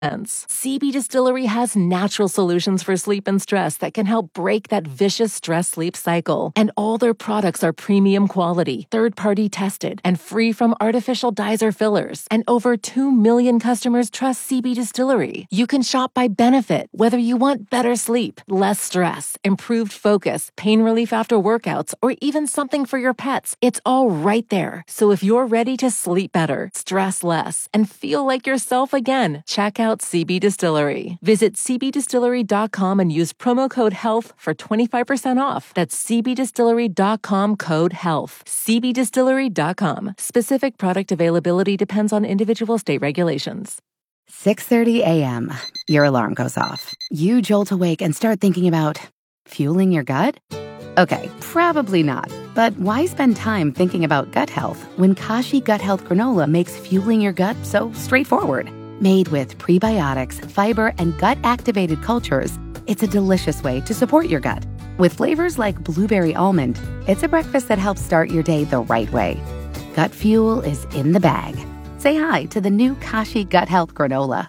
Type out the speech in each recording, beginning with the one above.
CB Distillery has natural solutions for sleep and stress that can help break that vicious stress-sleep cycle. And all their products are premium quality, third-party tested, and free from artificial dyes or fillers. And over 2 million customers trust CB Distillery. You can shop by benefit, whether you want better sleep, less stress, improved focus, pain relief after workouts, or even something for your pets. It's all right there. So if you're ready to sleep better, stress less, and feel like yourself again, check out CB Distillery. Visit cbdistillery.com and use promo code HEALTH for 25% off. That's cbdistillery.com, code HEALTH. cbdistillery.com. Specific product availability depends on individual state regulations. 6:30 a.m. Your alarm goes off. You jolt awake and start thinking about fueling your gut? Okay, probably not. But why spend time thinking about gut health when Kashi Gut Health Granola makes fueling your gut so straightforward? Made with prebiotics, fiber, and gut-activated cultures, it's a delicious way to support your gut. With flavors like blueberry almond, it's a breakfast that helps start your day the right way. Gut fuel is in the bag. Say hi to the new Kashi Gut Health Granola.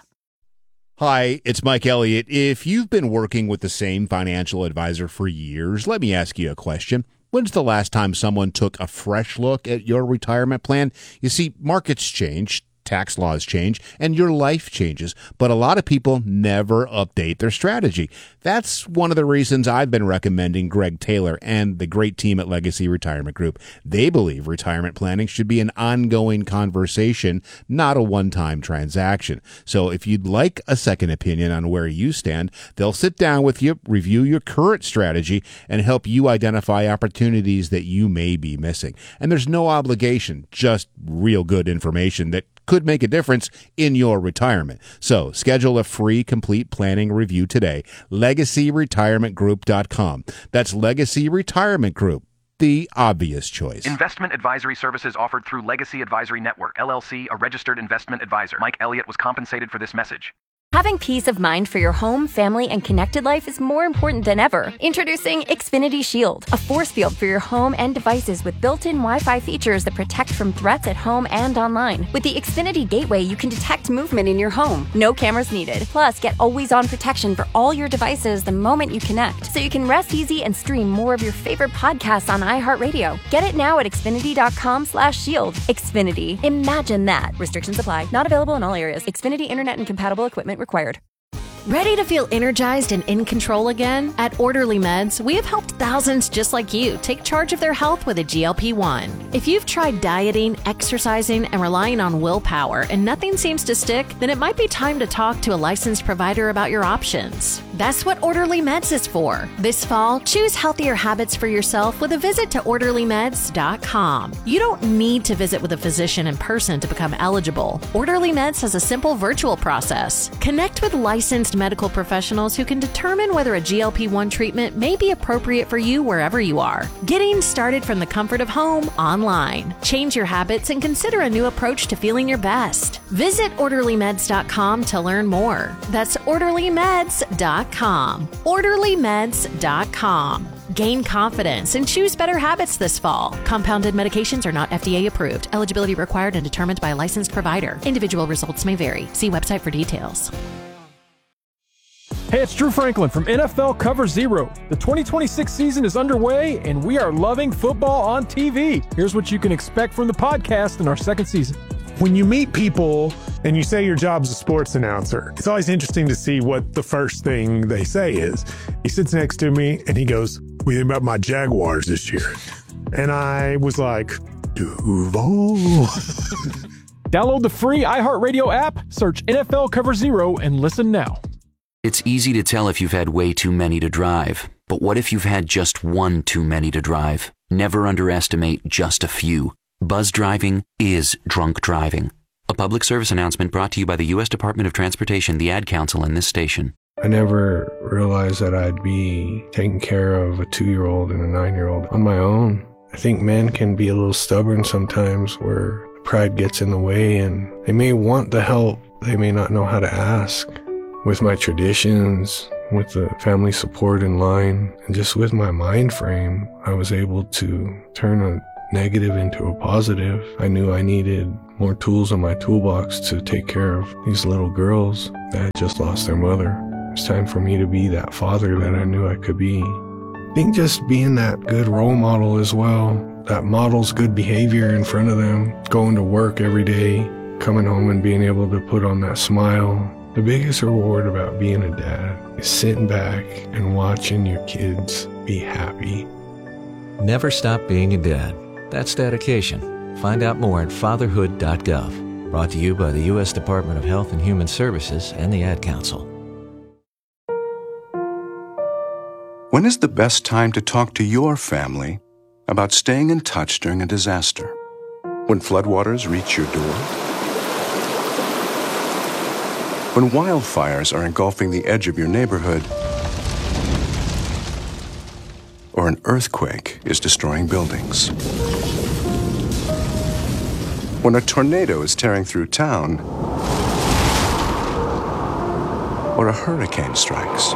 Hi, it's Mike Elliott. If you've been working with the same financial advisor for years, let me ask you a question. When's the last time someone took a fresh look at your retirement plan? You see, markets change, tax laws change, and your life changes, but a lot of people never update their strategy. That's one of the reasons I've been recommending Greg Taylor and the great team at Legacy Retirement Group. They believe retirement planning should be an ongoing conversation, not a one-time transaction. So if you'd like a second opinion on where you stand, they'll sit down with you, review your current strategy, and help you identify opportunities that you may be missing. And there's no obligation, just real good information that could make a difference in your retirement. So schedule a free complete planning review today. LegacyRetirementGroup.com. That's Legacy Retirement Group, the obvious choice. Investment advisory services offered through Legacy Advisory Network, LLC, a registered investment advisor. Mike Elliott was compensated for this message. Having peace of mind for your home, family, and connected life is more important than ever. Introducing Xfinity Shield, a force field for your home and devices with built-in Wi-Fi features that protect from threats at home and online. With the Xfinity Gateway, you can detect movement in your home. No cameras needed. Plus, get always-on protection for all your devices the moment you connect, so you can rest easy and stream more of your favorite podcasts on iHeartRadio. Get it now at Xfinity.com/shield. Xfinity. Imagine that. Restrictions apply. Not available in all areas. Xfinity Internet and compatible equipment required. Ready to feel energized and in control again? At Orderly Meds, we have helped thousands just like you take charge of their health with a GLP-1. If you've tried dieting, exercising, and relying on willpower and nothing seems to stick, then it might be time to talk to a licensed provider about your options. That's what Orderly Meds is for. This fall, choose healthier habits for yourself with a visit to OrderlyMeds.com. You don't need to visit with a physician in person to become eligible. Orderly Meds has a simple virtual process. Connect with licensed medical professionals who can determine whether a GLP-1 treatment may be appropriate for you wherever you are. Getting started from the comfort of home online. Change your habits and consider a new approach to feeling your best. Visit OrderlyMeds.com to learn more. That's OrderlyMeds.com. OrderlyMeds.com. Gain confidence and choose better habits this fall. Compounded medications are not FDA approved. Eligibility required and determined by a licensed provider. Individual results may vary. See website for details. Hey, it's Drew Franklin from NFL Cover Zero. The 2026 season is underway, and we are loving football on TV. Here's what you can expect from the podcast in our second season. When you meet people and you say your job's a sports announcer, it's always interesting to see what the first thing they say is. He sits next to me and he goes, "What do you think about my Jaguars this year?" And I was like, Duval. Download the free iHeartRadio app, search NFL Cover Zero, and listen now. It's easy to tell if you've had way too many to drive. But what if you've had just one too many to drive? Never underestimate just a few. Buzz driving is drunk driving. A public service announcement brought to you by the U.S. Department of Transportation, the Ad Council, and this station. I never realized that I'd be taking care of a 2-year-old and a 9-year-old on my own. I think men can be a little stubborn sometimes where pride gets in the way and they may want the help, they may not know how to ask. With my traditions, with the family support in line, and just with my mind frame, I was able to turn a negative into a positive. I knew I needed more tools in my toolbox to take care of these little girls that had just lost their mother. It's time for me to be that father that I knew I could be. I think just being that good role model as well, that models good behavior in front of them, going to work every day, coming home and being able to put on that smile. The biggest reward about being a dad is sitting back and watching your kids be happy. Never stop being a dad. That's dedication. Find out more at fatherhood.gov. Brought to you by the U.S. Department of Health and Human Services and the Ad Council. When is the best time to talk to your family about staying in touch during a disaster? When floodwaters reach your door? When wildfires are engulfing the edge of your neighborhood? Or an earthquake is destroying buildings? When a tornado is tearing through town? Or a hurricane strikes?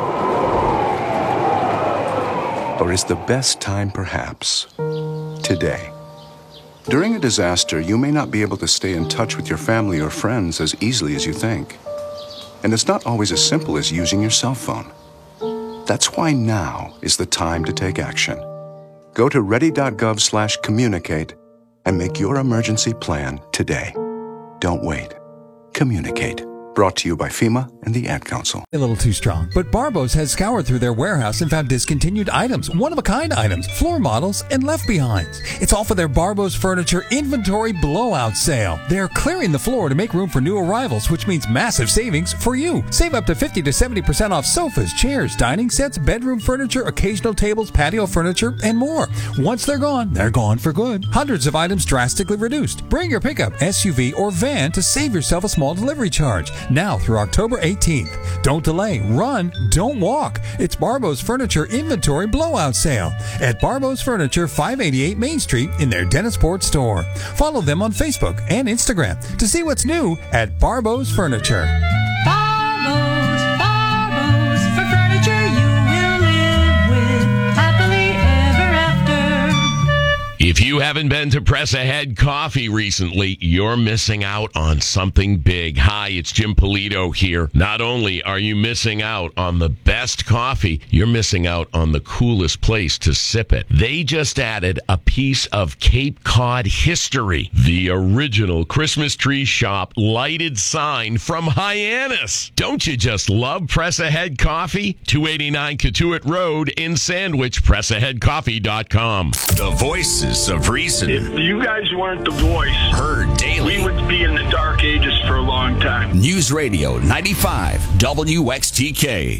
Or is the best time perhaps today? During a disaster, you may not be able to stay in touch with your family or friends as easily as you think. And it's not always as simple as using your cell phone. That's why now is the time to take action. Go to ready.gov/communicate and make your emergency plan today. Don't wait. Communicate. Brought to you by FEMA and the Ad Council. A little too strong, but Barbo's has scoured through their warehouse and found discontinued items, one-of-a-kind items, floor models, and left-behinds. It's all for their Barbo's Furniture Inventory Blowout Sale. They're clearing the floor to make room for new arrivals, which means massive savings for you. Save up to 50 to 70% off sofas, chairs, dining sets, bedroom furniture, occasional tables, patio furniture, and more. Once they're gone for good. Hundreds of items drastically reduced. Bring your pickup, SUV, or van to save yourself a small delivery charge. Now through October 18th. Don't delay. Run. Don't walk. It's Barbo's Furniture Inventory Blowout Sale at Barbo's Furniture, 588 Main Street in their Dennisport store. Follow them on Facebook and Instagram to see what's new at Barbo's Furniture. Barbo's for furniture you will live with happily ever after. If you haven't been to Press Ahead Coffee recently, you're missing out on something big. Hi, it's Jim Polito here. Not only are you missing out on the best coffee, you're missing out on the coolest place to sip it. They just added a piece of Cape Cod history. The original Christmas tree shop lighted sign from Hyannis. Don't you just love Press Ahead Coffee? 289 Catuit Road in Sandwich, PressAheadCoffee.com. The voices of reason. If you guys weren't the voice, heard daily, we would be in the dark ages for a long time. News Radio 95 WXTK.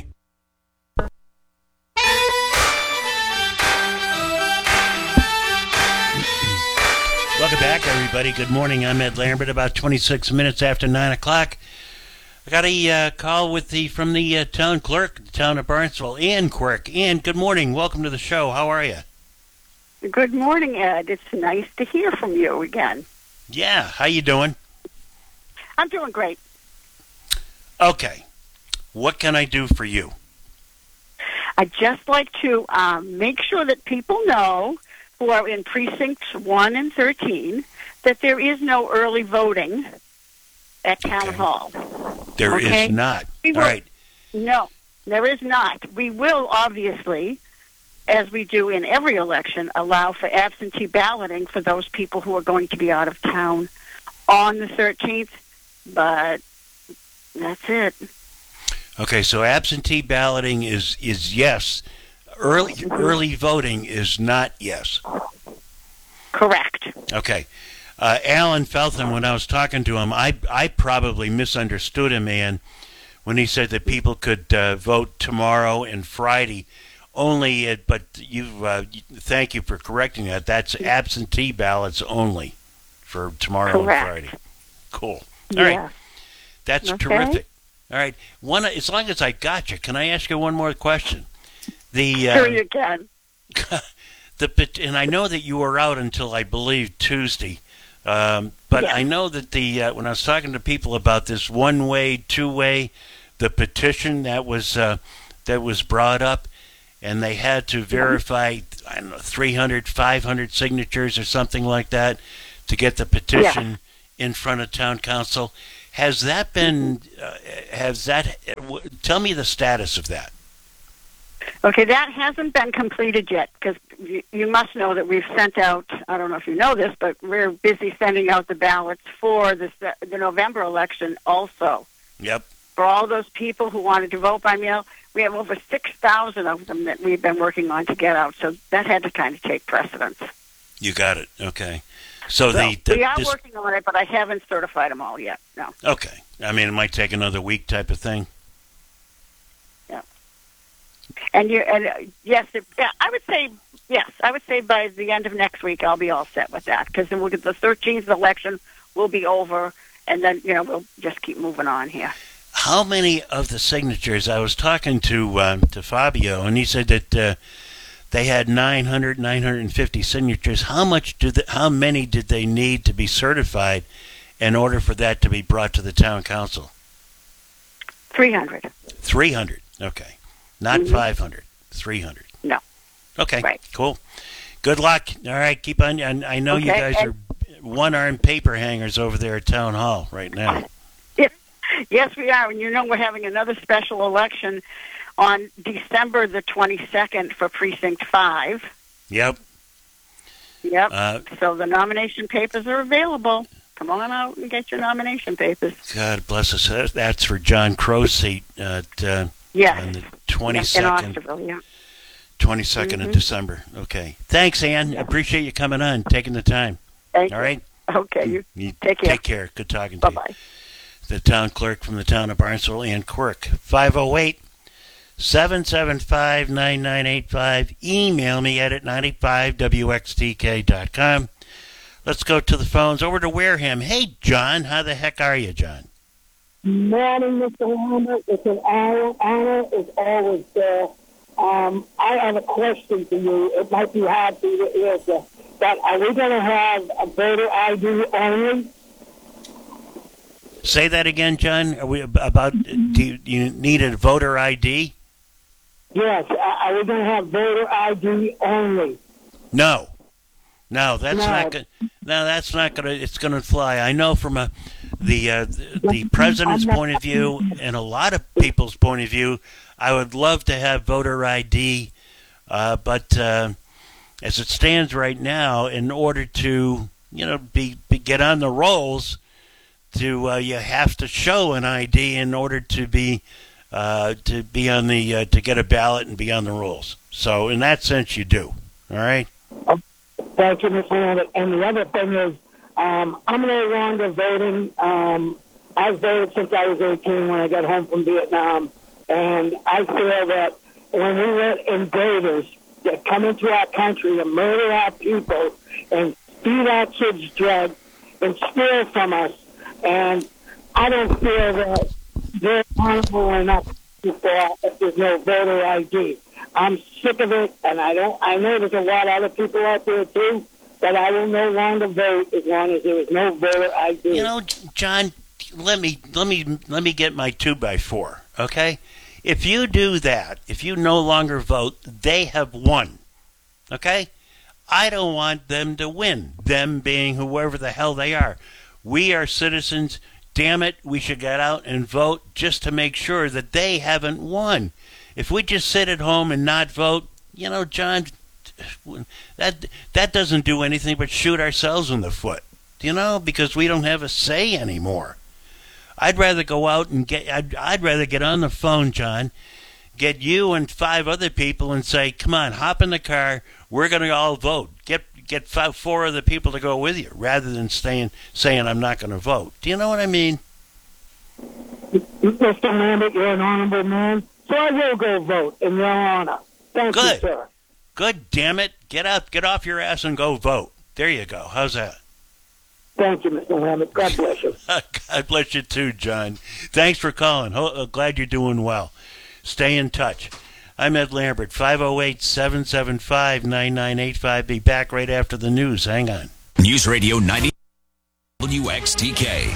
Welcome back, everybody. Good morning. I'm Ed Lambert. About 26 minutes after 9 o'clock. I got a call from the town clerk, the town of Barnesville, Ann Quirk. Ann, good morning. Welcome to the show. How are you? Good morning, Ed. It's nice to hear from you again. Yeah. How you doing? I'm doing great. Okay. What can I do for you? I'd just like to make sure that people know who are in precincts 1 and 13 that there is no early voting at Town Hall. There is not. All right. No, there is not. We will, obviously, as we do in every election, allow for absentee balloting for those people who are going to be out of town on the 13th, but that's it. Okay, so absentee balloting is yes. Early voting is not yes. Correct. Okay. Alan Feltham, when I was talking to him, I probably misunderstood him, Ann, when he said that people could vote tomorrow and Friday. Only, but thank you for correcting that. That's absentee ballots only for tomorrow and Friday. Cool. All right. That's terrific. All right. As long as I got you, can I ask you one more question? Sure you can. And I know that you were out until, I believe, Tuesday. But I know that when I was talking to people about this one-way, two-way, the petition that was brought up, and they had to verify, I don't know, 300, 500 signatures or something like that to get the petition in front of town council. Has that been, tell me the status of that. Okay, that hasn't been completed yet, because you must know that we've sent out, I don't know if you know this, but we're busy sending out the ballots for the November election also. Yep. For all those people who wanted to vote by mail, we have over 6,000 of them that we've been working on to get out, so that had to kind of take precedence. You got it. Okay. So we are working on it, but I haven't certified them all yet, no. Okay. I mean, it might take another week type of thing. Yeah. And yes, I would say by the end of next week I'll be all set with that, because then we'll get the 13th election will be over, and then we'll just keep moving on here. How many of the signatures? I was talking to Fabio, and he said that they had 950 signatures. How many did they need to be certified in order for that to be brought to the town council? 300. 300. Okay. Not 500. 300. No. Okay. Right. Cool. Good luck. All right. Keep on. And I know you guys are one-armed paper hangers over there at Town Hall right now. Yes, we are. And we're having another special election on December the 22nd for Precinct 5. Yep. So the nomination papers are available. Come on out and get your nomination papers. God bless us. That's for John Crow's seat on the 22nd. In Osterville, yeah. 22nd of December. Okay. Thanks, Ann. Appreciate you coming on, taking the time. Thank All right? Okay. You take care. Take care. Good talking to you. Bye-bye. The town clerk from the town of Barnesville, Ann Quirk. 508-775-9985. Email me at 95wxtk.com. Let's go to the phones. Over to Wareham. Hey, John. How the heck are you, John? Morning, Mr. Lambert. It's an honor is always there. I have a question for you. It might be hard for you to answer, but are we going to have a voter ID only? Say that again, John. Are we do you need a voter ID? Yes. Are we going to have voter ID only? No, that's not good. No, that's not going to. It's going to fly. I know from the president's point of view and a lot of people's point of view, I would love to have voter ID, but as it stands right now, in order to get on the rolls, you have to show an ID in order to be on the to get a ballot and be on the rolls. So in that sense, you do. All right. Thank you, Mr. Lambert. And the other thing is, I'm no longer voting. I've voted since I was 18 when I got home from Vietnam, and I feel that when we let invaders that come into our country and murder our people and feed our kids drugs and steal from us, and I don't feel that they're honorable enough if there's no voter ID. I'm sick of it, and I know there's a lot of other people out there too, but I will no longer vote as long as there is no voter ID. John, let me get my 2x4, okay? If you do that, if you no longer vote, they have won, okay? I don't want them to win, them being whoever the hell they are. We are citizens. Damn it, we should get out and vote just to make sure that they haven't won. If we just sit at home and not vote, John, that doesn't do anything but shoot ourselves in the foot, because we don't have a say anymore. I'd rather go out and I'd rather get on the phone, John, get you and 5 other people and say, come on, hop in the car, we're going to all vote. Get 4 other people to go with you, rather than saying I'm not going to vote. Do you know what I mean? Mr. Lambert, you're an honorable man, so I will go vote in your honor. Thank you, sir. Good, damn it. Get off your ass and go vote. There you go. How's that? Thank you, Mr. Lambert. God bless you. God bless you too, John. Thanks for calling. Glad you're doing well. Stay in touch. I'm Ed Lambert, 508-775-9985. Be back right after the news. Hang on. News Radio 90 WXTK.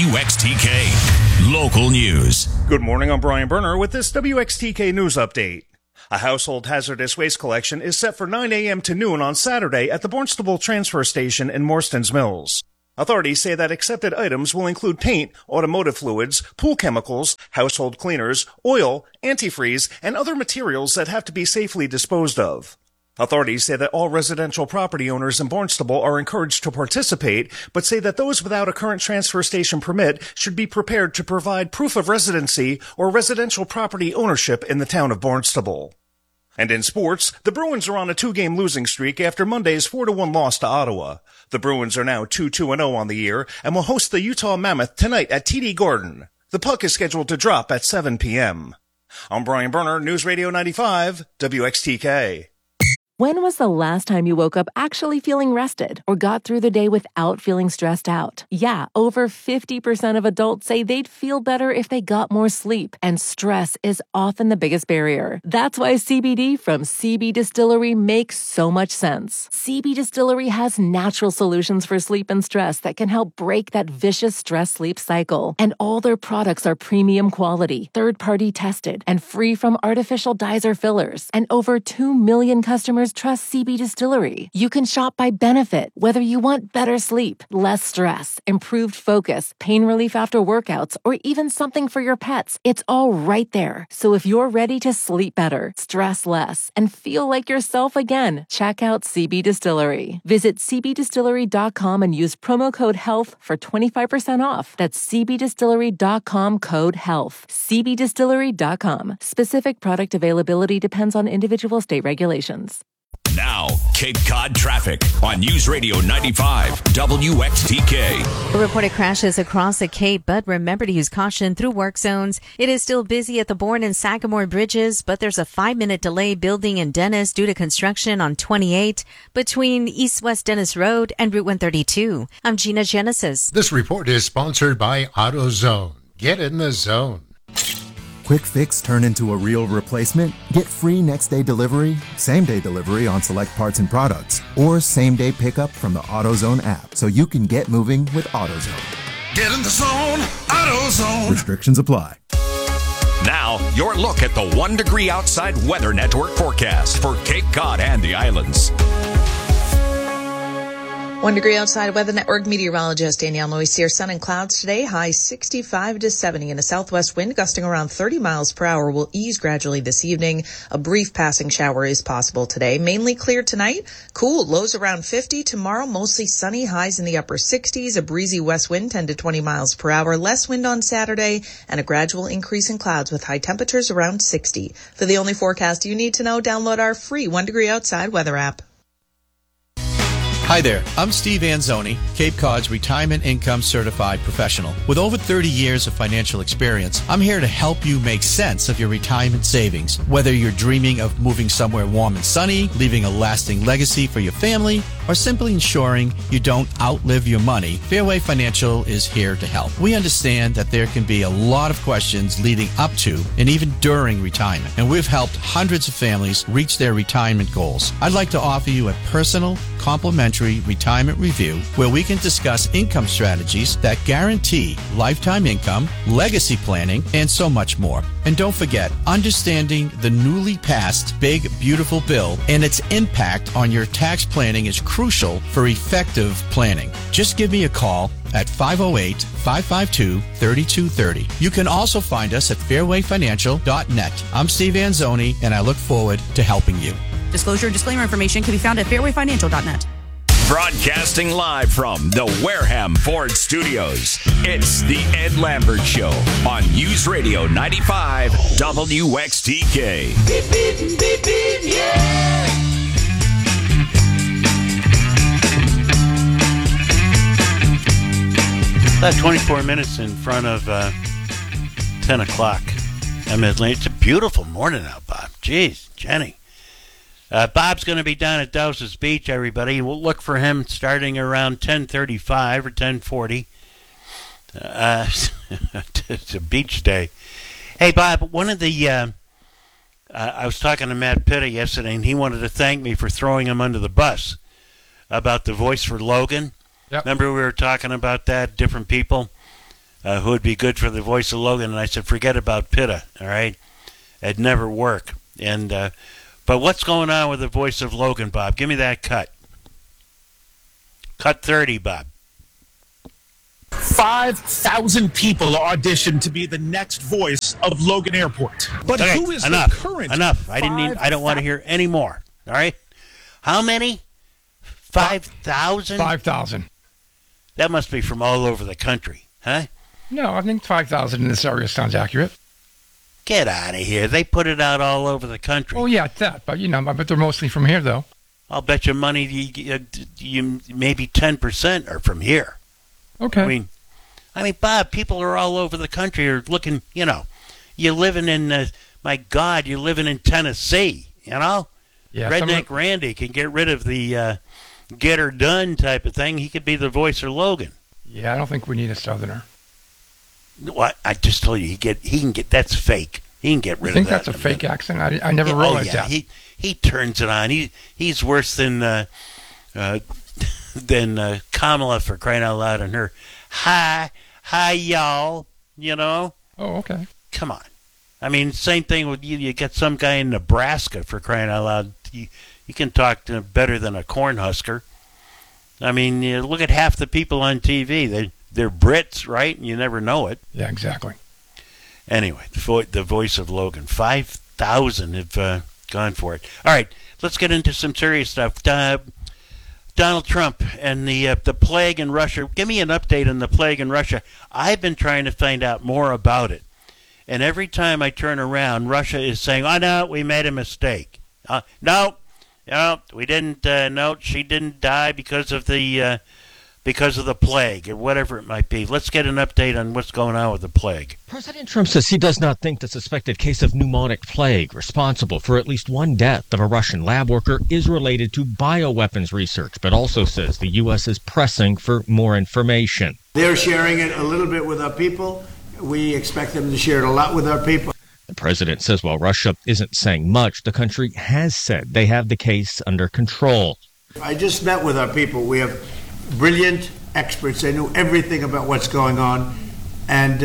WXTK Local News. Good morning, I'm Brian Berner with this WXTK News Update. A household hazardous waste collection is set for 9 a.m. to noon on Saturday at the Barnstable Transfer Station in Morstons Mills. Authorities say that accepted items will include paint, automotive fluids, pool chemicals, household cleaners, oil, antifreeze, and other materials that have to be safely disposed of. Authorities say that all residential property owners in Barnstable are encouraged to participate, but say that those without a current transfer station permit should be prepared to provide proof of residency or residential property ownership in the town of Barnstable. And in sports, the Bruins are on a 2-game losing streak after Monday's 4-1 loss to Ottawa. The Bruins are now 2-2-0 on the year and will host the Utah Mammoth tonight at TD Garden. The puck is scheduled to drop at 7 p.m. I'm Brian Berner, News Radio 95, WXTK. When was the last time you woke up actually feeling rested or got through the day without feeling stressed out? Yeah, over 50% of adults say they'd feel better if they got more sleep, and stress is often the biggest barrier. That's why CBD from CB Distillery makes so much sense. CB Distillery has natural solutions for sleep and stress that can help break that vicious stress-sleep cycle. And all their products are premium quality, third-party tested, and free from artificial dyes or fillers. And over 2 million customers trust CB Distillery. You can shop by benefit, whether you want better sleep, less stress, improved focus, pain relief after workouts, or even something for your pets. It's all right there. So if you're ready to sleep better, stress less, and feel like yourself again, check out CB Distillery. Visit cbdistillery.com and use promo code HEALTH for 25% off. That's cbdistillery.com code HEALTH. cbdistillery.com. Specific product availability depends on individual state regulations. Now, Cape Cod traffic on News Radio 95 WXTK. Reported crashes across the Cape, but remember to use caution through work zones. It is still busy at the Bourne and Sagamore bridges, but there's a 5-minute delay building in Dennis due to construction on 28 between East-West Dennis Road and Route 132. I'm Gina Genesis. This report is sponsored by AutoZone. Get in the zone. Quick fix turn into a real replacement? Get free next-day delivery, same-day delivery on select parts and products, or same-day pickup from the AutoZone app so you can get moving with AutoZone. Get in the zone, AutoZone. Restrictions apply. Now, your look at the 1 Degree Outside Weather Network forecast for Cape Cod and the islands. 1 Degree Outside Weather Network meteorologist Danielle Noisier. Sun and clouds today, high 65 to 70, and a southwest wind gusting around 30 miles per hour will ease gradually this evening. A brief passing shower is possible today. Mainly clear tonight. Cool, lows around 50. Tomorrow, mostly sunny, highs in the upper 60s. A breezy west wind, 10 to 20 miles per hour. Less wind on Saturday, and a gradual increase in clouds with high temperatures around 60. For the only forecast you need to know, download our free 1 Degree Outside weather app. Hi there, I'm Steve Anzoni, Cape Cod's Retirement Income Certified Professional. With over 30 years of financial experience, I'm here to help you make sense of your retirement savings. Whether you're dreaming of moving somewhere warm and sunny, leaving a lasting legacy for your family, or simply ensuring you don't outlive your money, Fairway Financial is here to help. We understand that there can be a lot of questions leading up to and even during retirement, and we've helped hundreds of families reach their retirement goals. I'd like to offer you a personal, complimentary retirement review where we can discuss income strategies that guarantee lifetime income, legacy planning, and so much more. And don't forget, understanding the newly passed Big Beautiful Bill and its impact on your tax planning is crucial for effective planning. Just give me a call at 508-552-3230. You can also find us at fairwayfinancial.net. I'm Steve Anzoni, and I look forward to helping you. Disclosure and disclaimer information can be found at fairwayfinancial.net. Broadcasting live from the Wareham Ford Studios, it's the Ed Lambert Show on News Radio 95 WXTK. Beep, beep, beep, beep, yeah! About 24 minutes in front of 10 o'clock. I'm at It's a beautiful morning out, Bob. Jeez, Jenny. Bob's going to be down at Dowses Beach, everybody. We'll look for him starting around 10:35 or 10:40. It's a beach day. Hey, Bob, one of the... I was talking to Matt Pitta yesterday, and he wanted to thank me for throwing him under the bus about the voice for Logan. Yep. Remember we were talking about that, different people who would be good for the voice of Logan, and I said, forget about Pitta, all right? It'd never work. And but what's going on with the voice of Logan, Bob? Give me that cut. Cut 30, Bob. 5,000 people auditioned to be the next voice of Logan Airport. But okay, who is enough, the current? Enough. I don't want to hear any more. All right. How many? 5,000? 5,000. That must be from all over the country, huh? No, I think 5,000 in this area sounds accurate. Get out of here. They put it out all over the country. Oh, yeah, that. But, but they're mostly from here, though. I'll bet you money you maybe 10% are from here. Okay. I mean, Bob, people are all over the country are looking, you're living in, my God, you're living in Tennessee, Yeah, Redneck Randy can get rid of the get her done type of thing. He could be the voice of Logan. Yeah, I don't think we need a Southerner. What? I just told you, he can get, that's fake. He can get rid of that. You think that's a fake accent? I never realized that. He turns it on. He's worse than Kamala, for crying out loud, and her hi y'all, Oh, okay. Come on. I mean, same thing with you. You get some guy in Nebraska, for crying out loud. You can talk better than a Cornhusker. I mean, look at half the people on TV. They're Brits, right? And you never know it. Yeah, exactly. Anyway, the voice of Logan. 5,000 have gone for it. All right, let's get into some serious stuff. Donald Trump and the plague in Russia. Give me an update on the plague in Russia. I've been trying to find out more about it. And every time I turn around, Russia is saying, oh, no, we made a mistake. No, we didn't. No, she didn't die because of the plague or whatever it might be. Let's get an update on what's going on with the plague. President Trump says he does not think the suspected case of pneumonic plague, responsible for at least one death of a Russian lab worker, is related to bioweapons research, but also says the U.S. is pressing for more information. They're sharing it a little bit with our people. We expect them to share it a lot with our people. The president says while Russia isn't saying much, the country has said they have the case under control. I just met with our people. We have brilliant experts. They knew everything about what's going on, and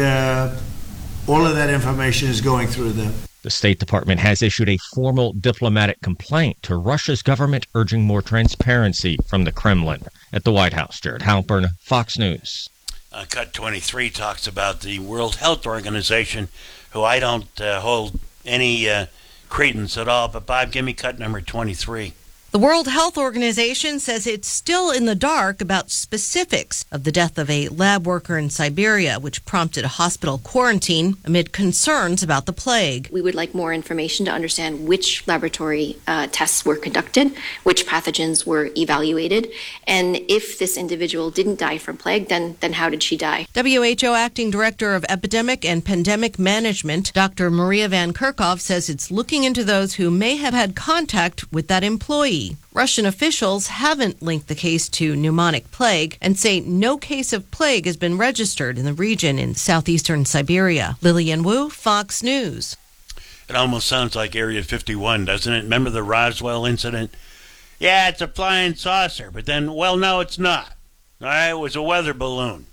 all of that information is going through them. The State Department has issued a formal diplomatic complaint to Russia's government urging more transparency from the Kremlin. At the White House, Jared Halpern, Fox News. Cut 23 talks about the World Health Organization, who I don't hold any credence at all. But, Bob, give me cut number 23. The World Health Organization says it's still in the dark about specifics of the death of a lab worker in Siberia, which prompted a hospital quarantine amid concerns about the plague. We would like more information to understand which laboratory tests were conducted, which pathogens were evaluated, and if this individual didn't die from plague, then how did she die? WHO Acting Director of Epidemic and Pandemic Management, Dr. Maria Van Kerkhove, says it's looking into those who may have had contact with that employee. Russian officials haven't linked the case to pneumonic plague and say no case of plague has been registered in the region in southeastern Siberia. Lillian Wu, Fox News. It almost sounds like Area 51, doesn't it? Remember the Roswell incident? Yeah, it's a flying saucer, but then, well, no, it's not. All right, it was a weather balloon.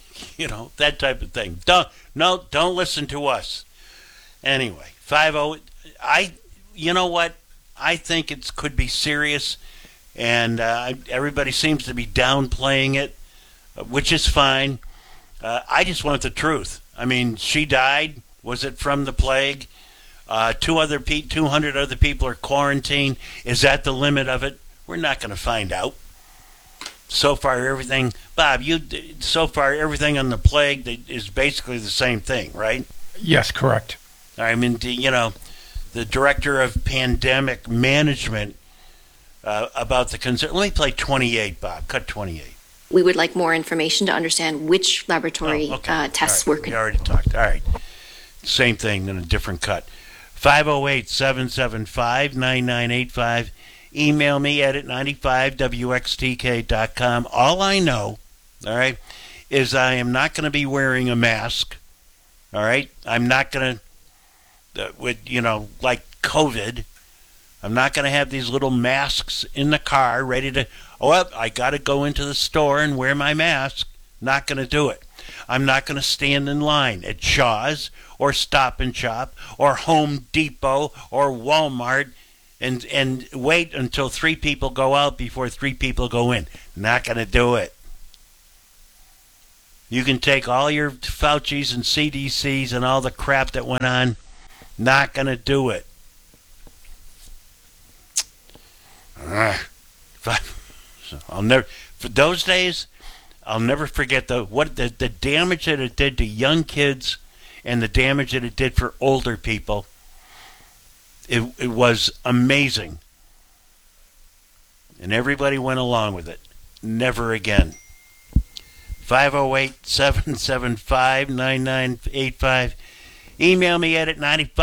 That type of thing. Don't listen to us. Anyway, 50. You know what? I think it could be serious, and everybody seems to be downplaying it, which is fine. I just want the truth. I mean, she died. Was it from the plague? 200 other people are quarantined. Is that the limit of it? We're not going to find out. So far, everything, Bob, everything on the plague is basically the same thing, right? Yes, correct. I mean, the director of pandemic management about the concern. Let me play 28, Bob. Cut 28. We would like more information to understand which laboratory tests were conducted. We already talked. All right. Same thing in a different cut. 508-775-9985. Email me at 95wxtk.com. All I know, all right, is I am not going to be wearing a mask. All right? I'm not going to like COVID, I'm not going to have these little masks in the car ready to, I got to go into the store and wear my mask. Not going to do it. I'm not going to stand in line at Shaw's or Stop and Shop or Home Depot or Walmart and wait until 3 people go out before 3 people go in. Not going to do it. You can take all your Fauci's and CDC's and all the crap that went on. Not going to do it. I'll never. For those days, I'll never forget the damage that it did to young kids and the damage that it did for older people. It was amazing. And everybody went along with it. Never again. 508-775-9985. Email me at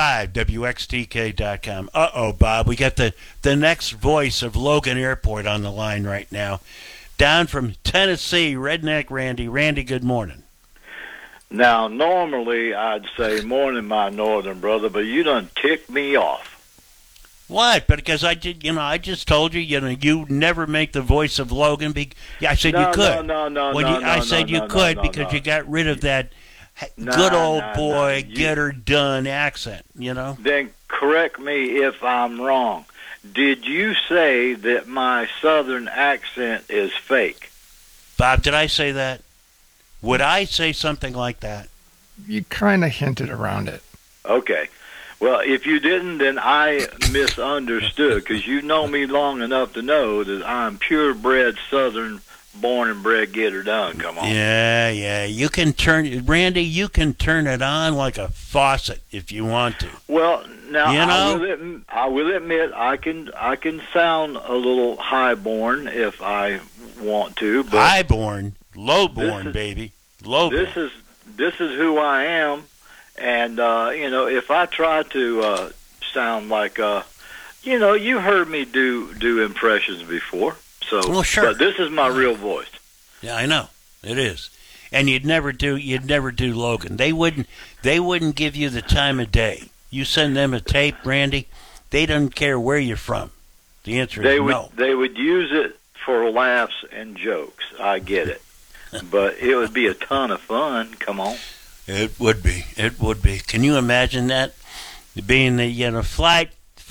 95wxtk.com. Uh-oh, Bob, we got the next voice of Logan Airport on the line right now. Down from Tennessee, Redneck Randy. Randy, good morning. Now, normally I'd say morning, my northern brother, but you done ticked me off. What? Because I just told you, you never make the voice of Logan. I said you could. I said you could because you got rid of that good old boy, get her done accent, Then correct me if I'm wrong. Did you say that my southern accent is fake? Bob, did I say that? Would I say something like that? You kind of hinted around it. Okay. Well, if you didn't, then I misunderstood, because you know me long enough to know that I'm purebred Southern, born and bred, get her done. Come on. Yeah. You can Randy, you can turn it on like a faucet if you want to. Well, now I will admit I can sound a little highborn if I want to. But highborn, lowborn, baby, lowborn. This is who I am. And, if I try to sound like, you heard me do impressions before. So, well, sure. But this is my real voice. Yeah, I know. It is. And you'd never do Logan. They wouldn't give you the time of day. You send them a tape, Randy, they don't care where you're from. The answer is no. They would use it for laughs and jokes. I get it. But it would be a ton of fun. Come on. It would be. Can you imagine that? Being the flight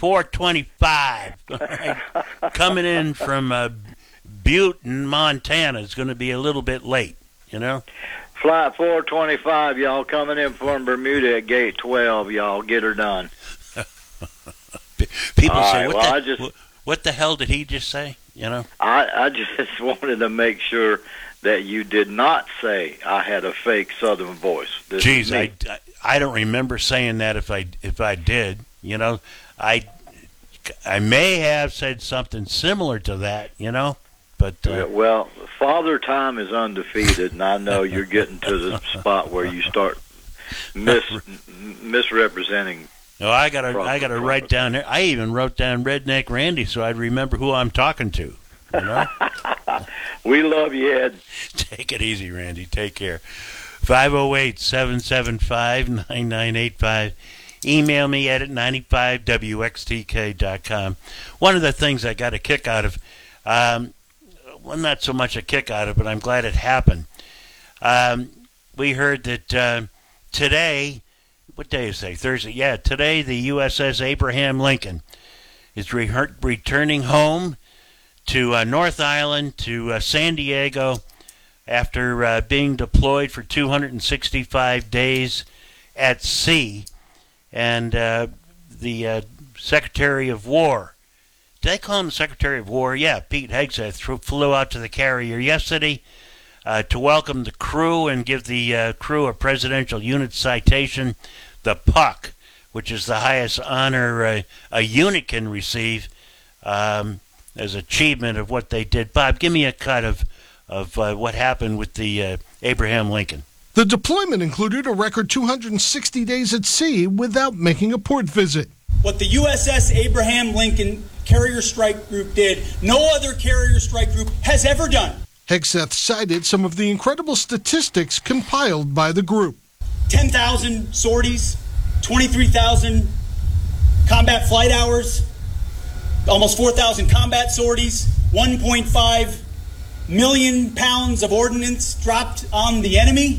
425 coming in from Butte, Montana is going to be a little bit late, Flight 425, y'all coming in from Bermuda at gate 12, y'all get her done. People say, what the hell did he just say? I just wanted to make sure that you did not say I had a fake Southern voice. Jeez, I don't remember saying that. If I did, I may have said something similar to that, But well, Father Time is undefeated, and I know you're getting to the spot where you start misrepresenting. No, I gotta write down there. I even wrote down Redneck Randy so I'd remember who I'm talking to. We love you, Ed. Take it easy, Randy. Take care. 508-775-9985. Email me at 95wxtk.com. One of the things I got a kick out of, not so much a kick out of, but I'm glad it happened. We heard that today, what day is it? Thursday. Yeah, today the USS Abraham Lincoln is returning home to North Island, to San Diego, after being deployed for 265 days at sea. And the Secretary of War, did they call him the Secretary of War? Yeah, Pete Hegseth flew out to the carrier yesterday to welcome the crew and give the crew a Presidential Unit Citation, the Puck, which is the highest honor a unit can receive as achievement of what they did. Bob, give me a cut of what happened with the Abraham Lincoln. The deployment included a record 260 days at sea without making a port visit. What the USS Abraham Lincoln Carrier Strike Group did, no other carrier strike group has ever done. Hegseth cited some of the incredible statistics compiled by the group. 10,000 sorties, 23,000 combat flight hours, almost 4,000 combat sorties, 1.5 million pounds of ordnance dropped on the enemy.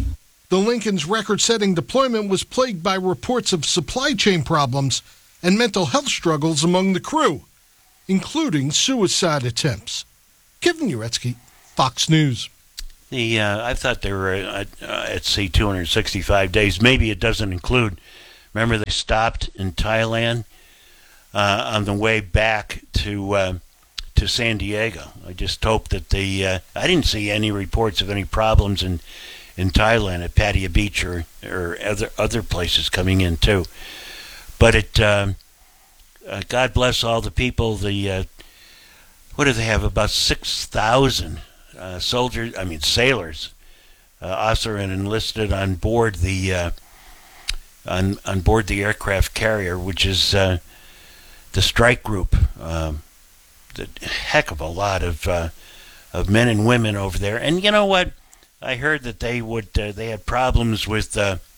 The Lincoln's record-setting deployment was plagued by reports of supply chain problems and mental health struggles among the crew, including suicide attempts. Kevin Uretsky, Fox News. I thought they were at sea 265 days. Maybe it doesn't include. Remember, they stopped in Thailand on the way back to San Diego. I just hope that I didn't see any reports of any problems in Thailand at Pattaya Beach or other places coming in too. But God bless all the people. What do they have? About 6,000 sailors, also enlisted on board the aircraft carrier, which is the strike group. The heck of a lot of men and women over there. And you know what? I heard that they had problems with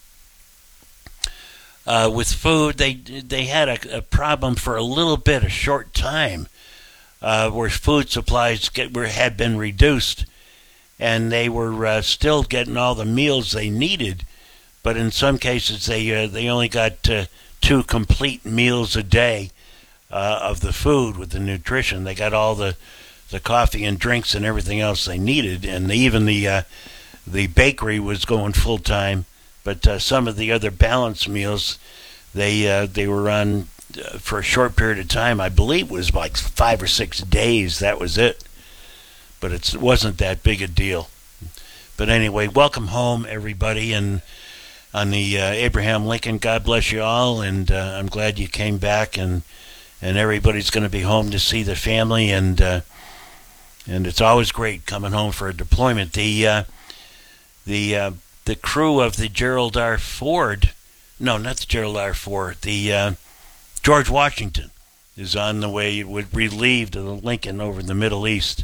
food. They had a problem for a little bit, a short time, where food supplies had been reduced, and they were still getting all the meals they needed, but in some cases they only got 2 complete meals a day of the food with the nutrition. They got all the coffee and drinks and everything else they needed, and even the bakery was going full time. But some of the other balanced meals, they were on for a short period of time. I believe it was like 5 or 6 days. That was it. But it wasn't that big a deal. But anyway, welcome home, everybody, and on the Abraham Lincoln. God bless you all, and I'm glad you came back, and everybody's going to be home to see the family, and it's always great coming home for a deployment. The crew of the Gerald R. Ford, no, not the Gerald R. Ford, the George Washington is on the way. It would relieve the Lincoln over in the Middle East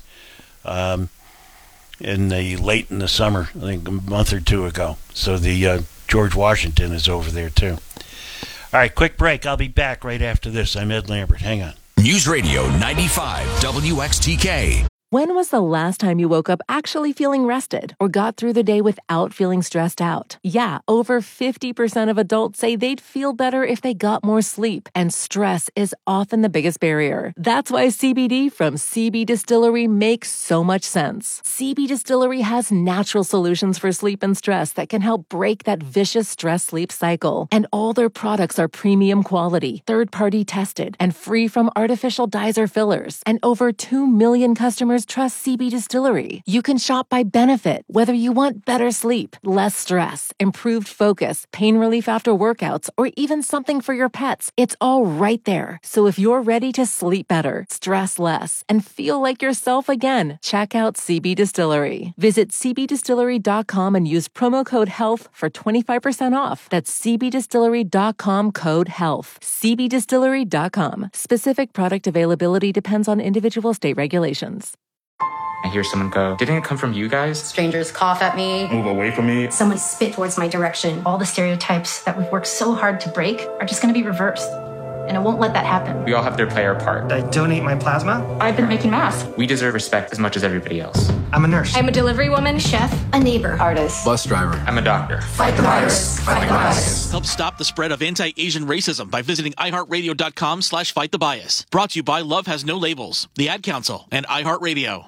late in the summer, I think a month or 2 ago. So the George Washington is over there too. All right, quick break. I'll be back right after this. I'm Ed Lambert. Hang on. News Radio 95 WXTK. When was the last time you woke up actually feeling rested or got through the day without feeling stressed out? Yeah, over 50% of adults say they'd feel better if they got more sleep, and stress is often the biggest barrier. That's why CBD from CB Distillery makes so much sense. CB Distillery has natural solutions for sleep and stress that can help break that vicious stress-sleep cycle. And all their products are premium quality, third-party tested, and free from artificial dyes or fillers. And over 2 million customers trust CB Distillery. You can shop by benefit, whether you want better sleep, less stress, improved focus, pain relief after workouts, or even something for your pets. It's all right there. So if you're ready to sleep better, stress less, and feel like yourself again, check out CB Distillery. Visit cbdistillery.com and use promo code HEALTH for 25% off. That's cbdistillery.com, code HEALTH. cbdistillery.com. Specific product availability depends on individual state regulations. I hear someone go, "Didn't it come from you guys?" Strangers cough at me. Move away from me. Someone spit towards my direction. All the stereotypes that we've worked so hard to break are just going to be reversed. And I won't let that happen. We all have to play our part. I donate my plasma. I've been making masks. We deserve respect as much as everybody else. I'm a nurse. I'm a delivery woman, chef, a neighbor, artist, bus driver. I'm a doctor. Fight the virus. Fight the bias. Help stop the spread of anti-Asian racism by visiting iHeartRadio.com/fightthebbias. Brought to you by Love Has No Labels, the Ad Council, and iHeartRadio.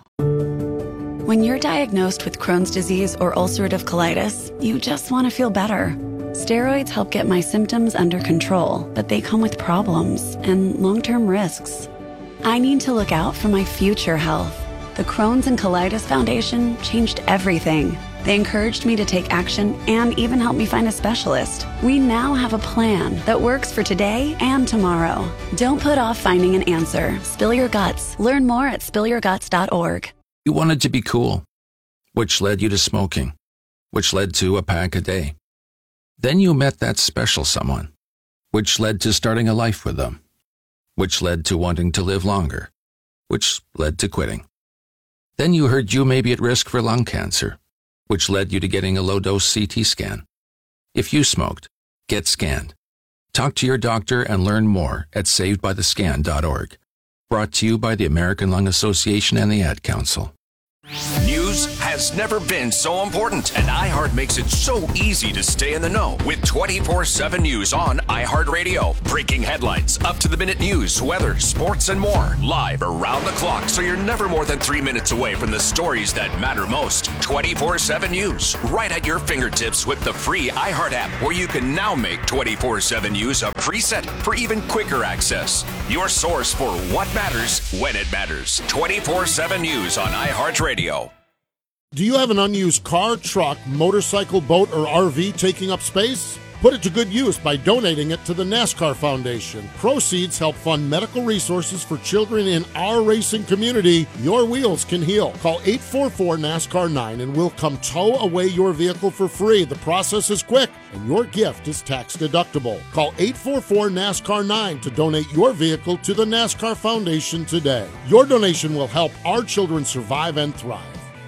When you're diagnosed with Crohn's disease or ulcerative colitis, you just want to feel better. Steroids help get my symptoms under control, but they come with problems and long-term risks. I need to look out for my future health. The Crohn's and Colitis Foundation changed everything. They encouraged me to take action and even helped me find a specialist. We now have a plan that works for today and tomorrow. Don't put off finding an answer. Spill your guts. Learn more at spillyourguts.org. You wanted to be cool, which led you to smoking, which led to a pack a day. Then you met that special someone, which led to starting a life with them, which led to wanting to live longer, which led to quitting. Then you heard you may be at risk for lung cancer, which led you to getting a low-dose CT scan. If you smoked, get scanned. Talk to your doctor and learn more at savedbythescan.org. Brought to you by the American Lung Association and the Ad Council. News has has never been so important, and iHeart makes it so easy to stay in the know with 24/7 news on iHeartRadio. Breaking headlines, up-to-the-minute news, weather, sports, and more. Live around the clock, so you're never more than 3 minutes away from the stories that matter most. 24/7 news, right at your fingertips with the free iHeart app, where you can now make 24/7 news a preset for even quicker access. Your source for what matters when it matters. 24/7 news on iHeartRadio. Do you have an unused car, truck, motorcycle, boat, or RV taking up space? Put it to good use by donating it to the NASCAR Foundation. Proceeds help fund medical resources for children in our racing community. Your wheels can heal. Call 844-NASCAR-9 and we'll come tow away your vehicle for free. The process is quick and your gift is tax deductible. Call 844-NASCAR-9 to donate your vehicle to the NASCAR Foundation today. Your donation will help our children survive and thrive.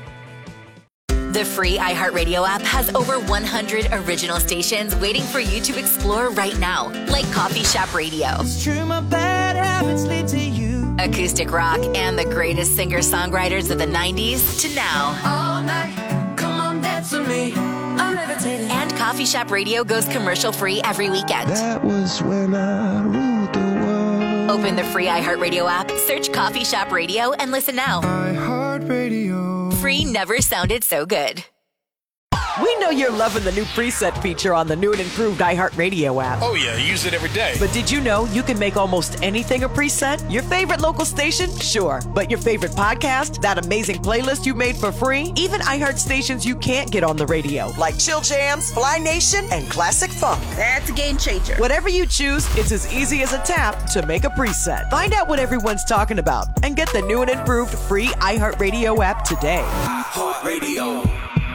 The free iHeartRadio app has over 100 original stations waiting for you to explore right now, like Coffee Shop Radio, It's true, my bad habits lead to you. acoustic rock, and the greatest singer-songwriters of the 90s to now. All night, come on, dance with me. I'm levitating. And Coffee Shop Radio goes commercial-free every weekend. That was when I ruled the world. Open the free iHeartRadio app, search Coffee Shop Radio, and listen now. iHeartRadio. Free never sounded so good. We know you're loving the new preset feature on the new and improved iHeartRadio app. Oh yeah, I use it every day. But did you know you can make almost anything a preset? Your favorite local station? Sure. But your favorite podcast? That amazing playlist you made for free? Even iHeart stations you can't get on the radio, like Chill Jams, Fly Nation, and Classic Funk. That's a game changer. Whatever you choose, it's as easy as a tap to make a preset. Find out what everyone's talking about and get the new and improved free iHeartRadio app today. iHeartRadio.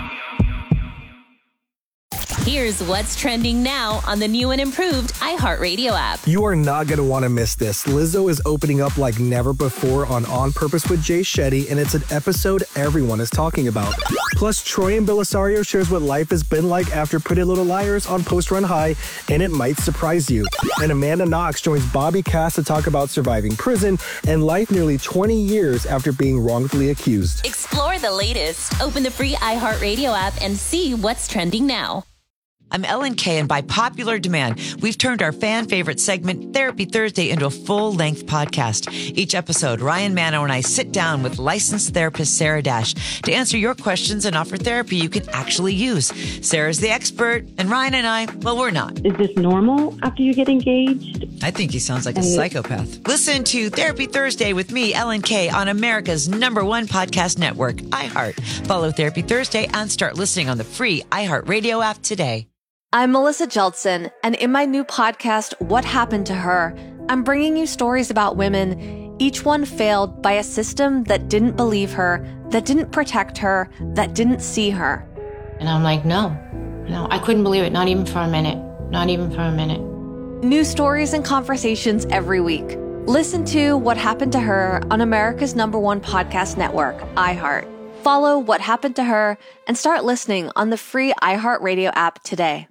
Here's what's trending now on the new and improved iHeartRadio app. You are not going to want to miss this. Lizzo is opening up like never before on Purpose with Jay Shetty, and it's an episode everyone is talking about. Plus, Troy and Belisario shares what life has been like after Pretty Little Liars on Post Run High, and it might surprise you. And Amanda Knox joins Bobby Cass to talk about surviving prison and life nearly 20 years after being wrongfully accused. Explore the latest. Open the free iHeartRadio app and see what's trending now. I'm Ellen Kay, and by popular demand, we've turned our fan favorite segment, Therapy Thursday, into a full-length podcast. Each episode, Ryan Mano and I sit down with licensed therapist Sarah Dash to answer your questions and offer therapy you can actually use. Sarah's the expert, and Ryan and I, well, we're not. Is this normal after you get engaged? I think he sounds like a psychopath. Listen to Therapy Thursday with me, Ellen Kay, on America's #1 podcast network, iHeart. Follow Therapy Thursday and start listening on the free iHeartRadio app today. I'm Melissa Jeltsin, and in my new podcast, What Happened to Her, I'm bringing you stories about women, each one failed by a system that didn't believe her, that didn't protect her, that didn't see her. And I'm like, no, I couldn't believe it, not even for a minute, not even for a minute. New stories and conversations every week. Listen to What Happened to Her on America's #1 podcast network, iHeart. Follow What Happened to Her and start listening on the free iHeartRadio app today.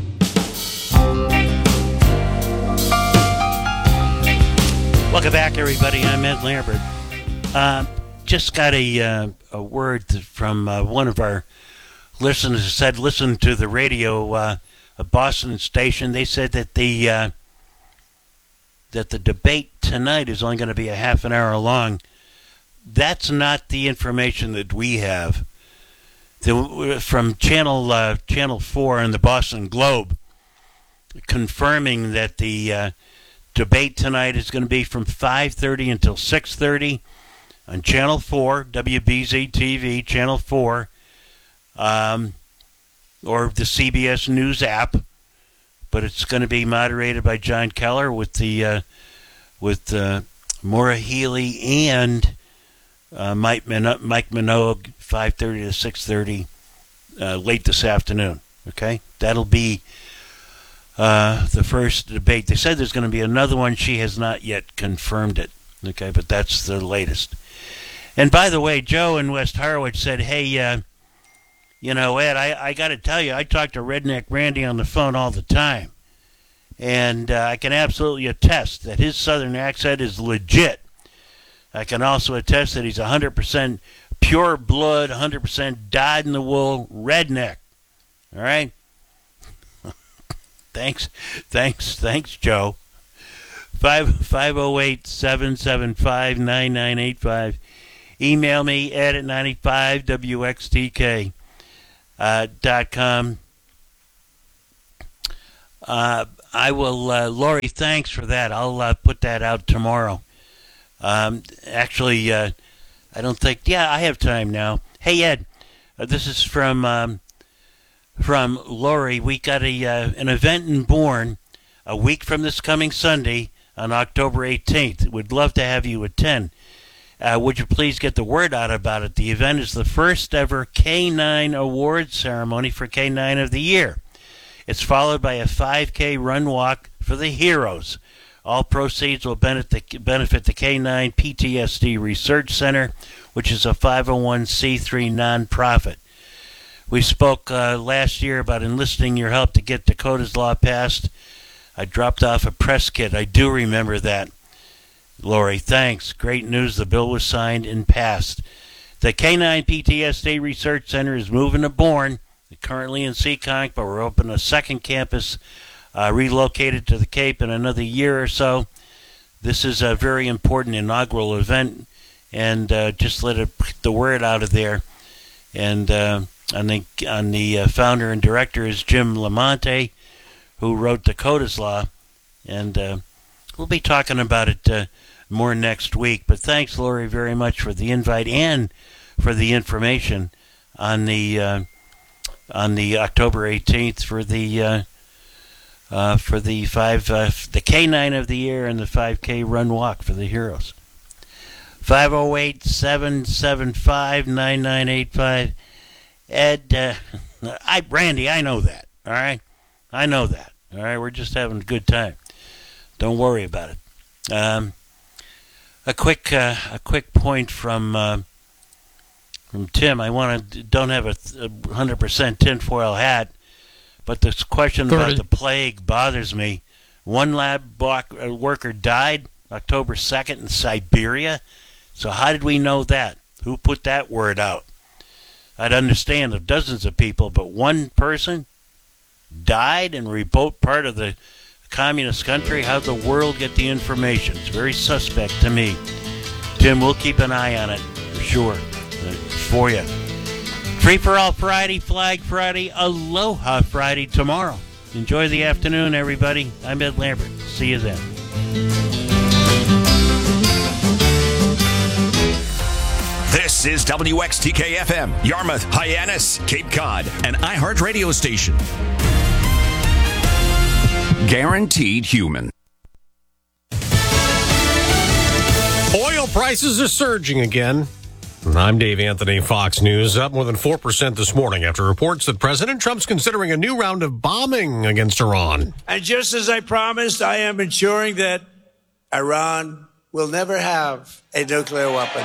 Welcome back, everybody. I'm Ed Lambert. Just got a word from one of our listeners who said, listen to the radio, a Boston station. They said that the debate tonight is only going to be a half an hour long. That's not the information that we have. From Channel 4 and the Boston Globe, confirming that the debate tonight is going to be from 5:30 until 6:30 on Channel 4, WBZ-TV, Channel 4, or the CBS News app. But it's going to be moderated by John Keller with Maura Healey and Mike Minogue, 5:30 to 6:30, late this afternoon. Okay, that'll be the first debate. They said there's going to be another one. She has not yet confirmed it. Okay, but that's the latest. And by the way, Joe in West Harwich said, "Hey, Ed, I got to tell you, I talk to Redneck Randy on the phone all the time, and I can absolutely attest that his Southern accent is legit. I can also attest that he's 100% pure blood, 100% dyed-in-the-wool redneck. All right? Thanks, Joe. 508-775-9985. Email me, ed at 95wxtk.com. I will, Lori, thanks for that. I'll put that out tomorrow. Actually, I don't think, I have time now. Hey, Ed, this is from Lori. We got an event in Bourne a week from this coming Sunday on October 18th. We'd love to have you attend. Would you please get the word out about it? The event is the first ever K9 award ceremony for K9 of the Year. It's followed by a 5K run walk for the heroes. All proceeds will benefit the K9 PTSD Research Center, which is a 501c3 nonprofit. We spoke last year about enlisting your help to get Dakota's law passed. I dropped off a press kit. I do remember that. Lori, thanks. Great news. The bill was signed and passed. The K9 PTSD Research Center is moving to Bourne. They're currently in Seekonk, but we're opening a second campus relocated to the Cape in another year or so. This is a very important inaugural event, and just let the word out of there. And on the founder and director is Jim Lamonte, who wrote Dakota's Law, and we'll be talking about it more next week. But thanks, Lori, very much for the invite and for the information on the October 18th for the K9 of the Year and the 5K run walk for the heroes. 508-775-9985. Ed, Randy, I know that. All right, I know that. All right, we're just having a good time. Don't worry about it. A quick point from Tim. I don't have a 100% tinfoil hat, but this question about the plague bothers me. One lab worker died October 2nd in Siberia. So how did we know that? Who put that word out? I'd understand of dozens of people, but one person died in a remote part of the communist country. How'd the world get the information? It's very suspect to me. Tim, we'll keep an eye on it for sure for you. Free for All Friday, Flag Friday, Aloha Friday tomorrow. Enjoy the afternoon, everybody. I'm Ed Lambert. See you then. This is WXTK-FM, Yarmouth, Hyannis, Cape Cod, an iHeart radio station. Guaranteed human. Oil prices are surging again. I'm Dave Anthony, Fox News. Up more than 4% this morning after reports that President Trump's considering a new round of bombing against Iran. And just as I promised, I am ensuring that Iran will never have a nuclear weapon.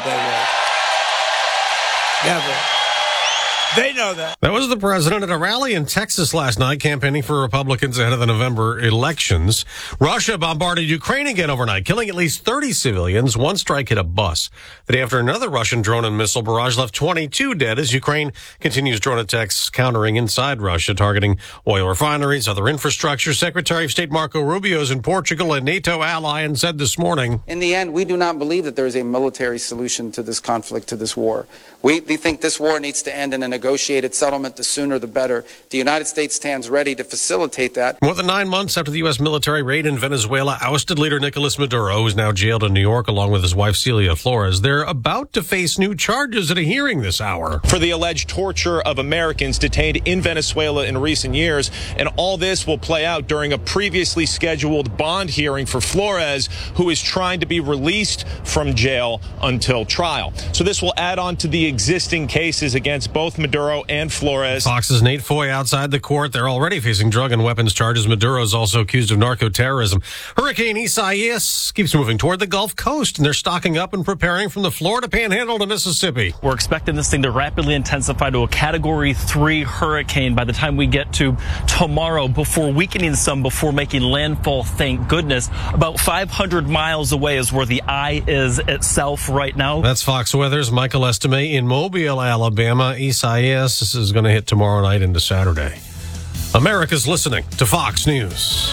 Never. They know that. That was the president at a rally in Texas last night, campaigning for Republicans ahead of the November elections. Russia bombarded Ukraine again overnight, killing at least 30 civilians. One strike hit a bus. The day after, another Russian drone and missile barrage left 22 dead as Ukraine continues drone attacks countering inside Russia, targeting oil refineries, other infrastructure. Secretary of State Marco Rubio is in Portugal, a NATO ally, and said this morning, in the end, we do not believe that there is a military solution to this conflict, to this war. We think this war needs to end in a negotiated settlement. The sooner the better. The United States stands ready to facilitate that. More than 9 months after the U.S. military raid in Venezuela ousted leader Nicolas Maduro, who is now jailed in New York along with his wife Celia Flores, they're about to face new charges at a hearing this hour for the alleged torture of Americans detained in Venezuela in recent years. And all this will play out during a previously scheduled bond hearing for Flores, who is trying to be released from jail until trial. So this will add on to the existing cases against both Maduro and Flores. Fox's Nate Foy outside the court. They're already facing drug and weapons charges. Maduro is also accused of narco-terrorism. Hurricane Isaias keeps moving toward the Gulf Coast, and they're stocking up and preparing from the Florida Panhandle to Mississippi. We're expecting this thing to rapidly intensify to a Category 3 hurricane by the time we get to tomorrow, before weakening some, before making landfall, thank goodness. About 500 miles away is where the eye is itself right now. That's Fox Weather's Michael Estime in Mobile, Alabama. Isaias is going to hit tomorrow night into Saturday. America's listening to Fox News.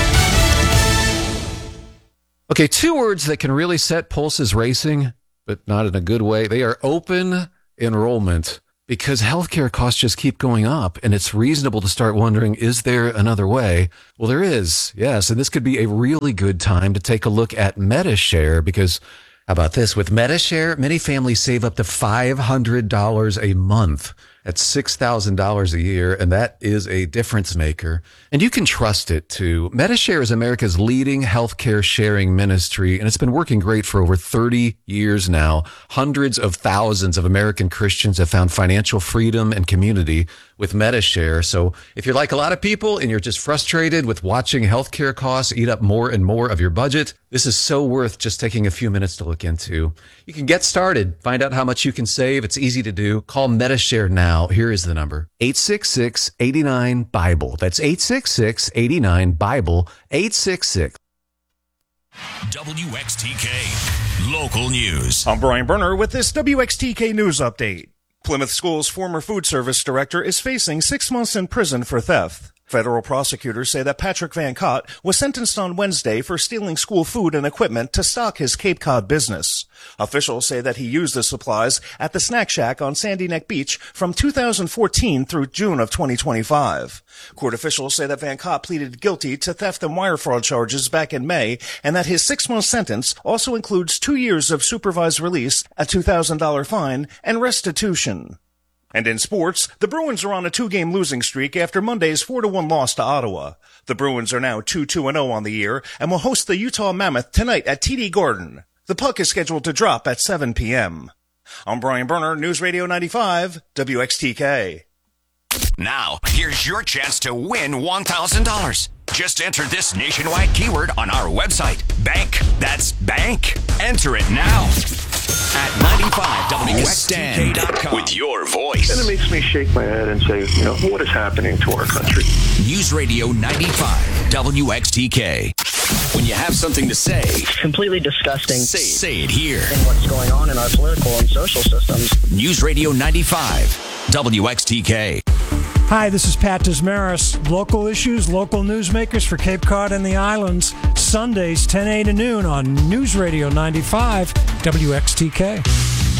Okay, two words that can really set pulses racing, but not in a good way. They are open enrollment, because healthcare costs just keep going up, and it's reasonable to start wondering, is there another way? Well, there is, yes, and this could be a really good time to take a look at Medi-Share, because how about this? With Medi-Share, many families save up to $500 a month. That's $6,000 a year, and that is a difference maker. And you can trust it, too. Medi-Share is America's leading healthcare sharing ministry, and it's been working great for over 30 years now. Hundreds of thousands of American Christians have found financial freedom and community with Medi-Share. So if you're like a lot of people and you're just frustrated with watching healthcare costs eat up more and more of your budget, this is so worth just taking a few minutes to look into. You can get started, find out how much you can save. It's easy to do. Call Medi-Share now. Here is the number: 866-89-BIBLE. That's 866-89-BIBLE, 866. WXTK Local News. I'm Brian Berner with this WXTK News Update. Plymouth School's former food service director is facing 6 months in prison for theft. Federal prosecutors say that Patrick Van Cott was sentenced on Wednesday for stealing school food and equipment to stock his Cape Cod business. Officials say that he used the supplies at the Snack Shack on Sandy Neck Beach from 2014 through June of 2025. Court officials say that Van Cott pleaded guilty to theft and wire fraud charges back in May, and that his 6-month sentence also includes 2 years of supervised release, a $2,000 fine, and restitution. And in sports, the Bruins are on a 2-game losing streak after Monday's 4-1 loss to Ottawa. The Bruins are now 2-2-0 on the year and will host the Utah Mammoth tonight at TD Garden. The puck is scheduled to drop at 7 p.m. I'm Brian Berner, News Radio 95, WXTK. Now, here's your chance to win $1,000. Just enter this nationwide keyword on our website. Bank. That's bank. Enter it now at 95WXTK.com with your voice. And it makes me shake my head and say, what is happening to our country? News Radio 95 WXTK. When you have something to say, it's completely disgusting. Say it here. And what's going on in our political and social systems. News Radio 95 WXTK. Hi, this is Pat Desmaris. Local issues, local newsmakers for Cape Cod and the islands. Sundays, 10 a to noon on News Radio 95 WXTK.